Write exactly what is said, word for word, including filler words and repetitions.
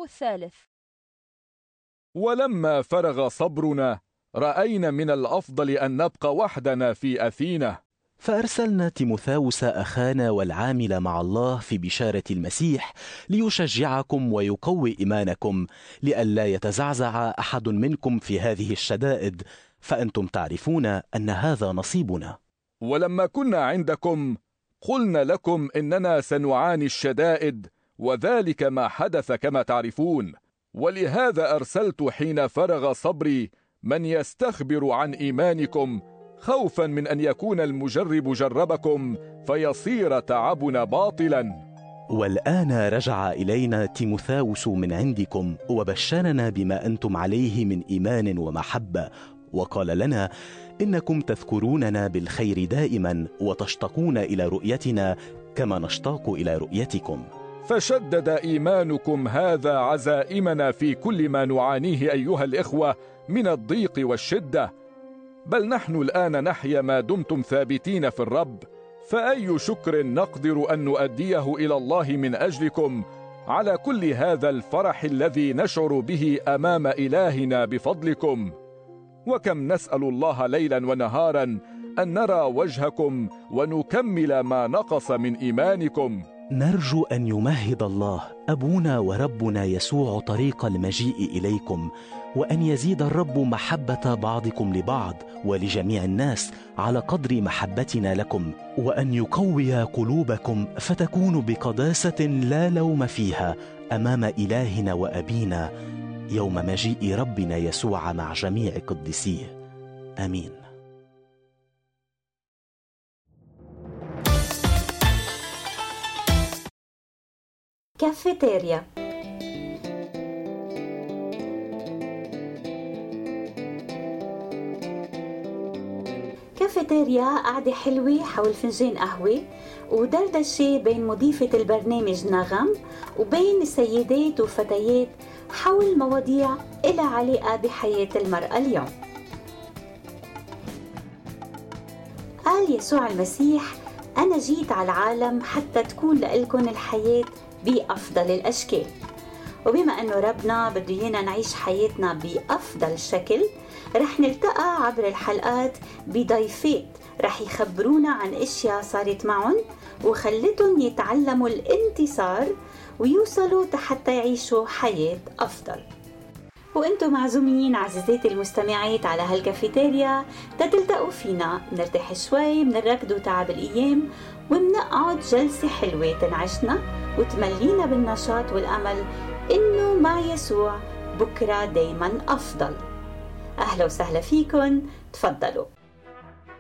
الثالث. ولما فرغ صبرنا رأينا من الأفضل أن نبقى وحدنا في أثينا، فأرسلنا تيموثاوس أخانا والعامل مع الله في بشارة المسيح ليشجعكم ويقوي إيمانكم، لئلا يتزعزع أحد منكم في هذه الشدائد، فأنتم تعرفون أن هذا نصيبنا. ولما كنا عندكم قلنا لكم إننا سنعاني الشدائد، وذلك ما حدث كما تعرفون، ولهذا أرسلت حين فرغ صبري من يستخبر عن إيمانكم، خوفا من أن يكون المجرب جربكم فيصير تعبنا باطلا. والآن رجع إلينا تيموثاوس من عندكم وبشرنا بما أنتم عليه من إيمان ومحبة، وقال لنا إنكم تذكروننا بالخير دائما وتشتاقون إلى رؤيتنا كما نشتاق إلى رؤيتكم. فشدد إيمانكم هذا عزائمنا في كل ما نعانيه أيها الإخوة من الضيق والشدة، بل نحن الآن نحيا ما دمتم ثابتين في الرب، فأي شكر نقدر أن نؤديه إلى الله من أجلكم على كل هذا الفرح الذي نشعر به أمام إلهنا بفضلكم. وكم نسأل الله ليلا ونهارا أن نرى وجهكم ونكمل ما نقص من إيمانكم. نرجو أن يمهد الله أبونا وربنا يسوع طريق المجيء إليكم، وأن يزيد الرب محبة بعضكم لبعض ولجميع الناس على قدر محبتنا لكم، وأن يقوي قلوبكم فتكونوا بقداسة لا لوم فيها أمام إلهنا وأبينا يوم مجيء ربنا يسوع مع جميع قديسيه. آمين. كافيتيريا. كافيتيريا قعدة حلوة حول فنجان قهوة ودردشة بين مضيفة البرنامج نغم وبين السيدات والفتيات حول مواضيع إلها علاقة بحياة المرأة اليوم. قال يسوع المسيح: أنا جيت على العالم حتى تكون لإلكن الحياة بأفضل الأشكال. وبما أنه ربنا بده إيانا نعيش حياتنا بأفضل شكل، رح نلتقى عبر الحلقات بضيفات رح يخبرونا عن أشياء صارت معهم وخلتهم يتعلموا الانتصار ويوصلوا حتى يعيشوا حياة أفضل. وانتم معزومين عزيزاتي المستمعات على هالكافيتيريا تتلتقوا فينا، نرتاح شوي من الركض وتعب الأيام ومنقعد جلسة حلوة تنعشنا وتملينا بالنشاط والأمل إنه مع يسوع بكرة دايما أفضل. أهلا وسهلا فيكن، تفضلوا.